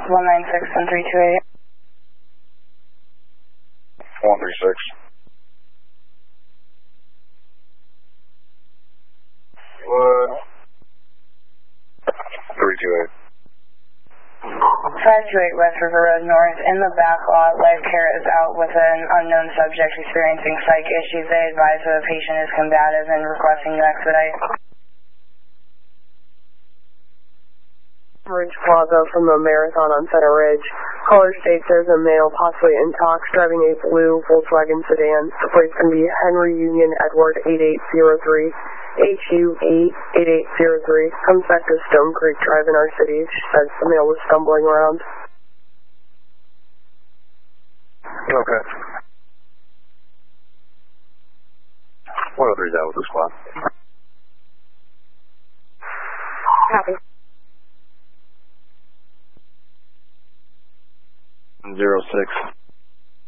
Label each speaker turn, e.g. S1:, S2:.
S1: 196-1328.
S2: 136. What? 328.
S1: 528 West River Road North. In the back lot, life care is out with an unknown subject experiencing psych issues. They advise that the patient is combative and requesting to expedite.
S3: Ridge Plaza from the Marathon on Center Ridge. Caller states there's a male, possibly intox, driving a blue Volkswagen sedan. The plate's going to be Henry Union Edward 8803. HU88803. Comes back to Stone Creek Drive in our city. She says the male was stumbling around.
S2: Okay. 103's out with the squad.
S3: Copy.
S2: 06.